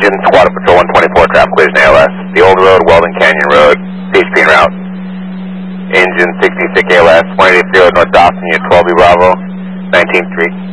engine, Squad Patrol 124, traffic collision ALS. The Old Road, Weldon Canyon Road, Peach Green route. Engine 66 ALS, 180 North Dawson, Unit 12B Bravo, 19th Street.